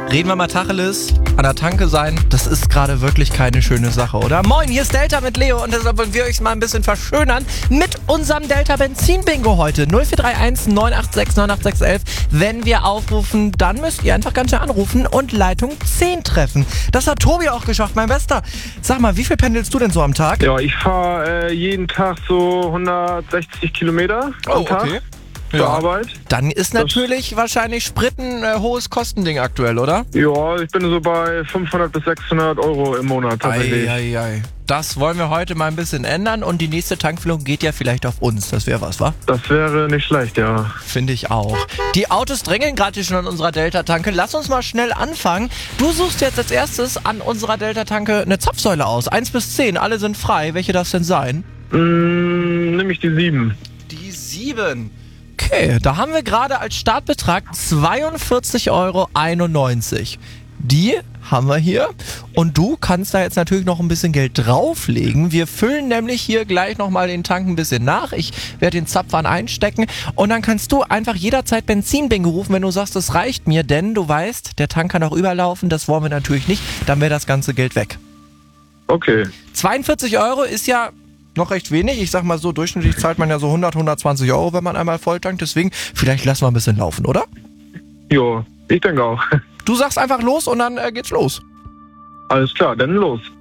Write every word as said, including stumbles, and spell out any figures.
Reden wir mal Tacheles, an der Tanke sein, das ist gerade wirklich keine schöne Sache, oder? Moin, hier ist Delta mit Leo und deshalb wollen wir euch mal ein bisschen verschönern mit unserem Delta Benzin Bingo heute. null vier drei eins neun acht sechs neun acht sechs eins. Wenn wir aufrufen, dann müsst ihr einfach ganz schnell anrufen und Leitung zehn treffen. Das hat Tobi auch geschafft, mein Bester. Sag mal, wie viel pendelst du denn so am Tag? Ja, ich fahre äh, jeden Tag so hundertsechzig Kilometer am Oh, Tag. okay. Zur Arbeit. Dann ist natürlich wahrscheinlich Sprit ein äh, hohes Kostending aktuell, oder? Ja, ich bin so bei fünfhundert bis sechshundert Euro im Monat tatsächlich. Ei, ei, ei. Das wollen wir heute mal ein bisschen ändern und die nächste Tankfüllung geht ja vielleicht auf uns. Das wäre was, wa? Das wäre nicht schlecht, ja. Finde ich auch. Die Autos drängeln gerade hier schon an unserer Delta-Tanke. Lass uns mal schnell anfangen. Du suchst jetzt als erstes an unserer Delta-Tanke eine Zapfsäule aus. eins bis zehn, alle sind frei. Welche darf es denn sein? Mm, nehme ich die sieben. Die sieben. Okay, da haben wir gerade als Startbetrag zweiundvierzig Euro einundneunzig. Die haben wir hier. Und du kannst da jetzt natürlich noch ein bisschen Geld drauflegen. Wir füllen nämlich hier gleich nochmal den Tank ein bisschen nach. Ich werde den Zapfhahn einstecken. Und dann kannst du einfach jederzeit Benzin-Bingo rufen, wenn du sagst, das reicht mir. Denn du weißt, der Tank kann auch überlaufen. Das wollen wir natürlich nicht. Dann wäre das ganze Geld weg. Okay. zweiundvierzig Euro ist ja noch recht wenig. Ich sag mal so, durchschnittlich zahlt man ja so hundert, hundertzwanzig Euro, wenn man einmal volltankt. Deswegen, vielleicht lassen wir ein bisschen laufen, oder? Jo, ich denke auch. Du sagst einfach los und dann äh, geht's los. Alles klar, dann los.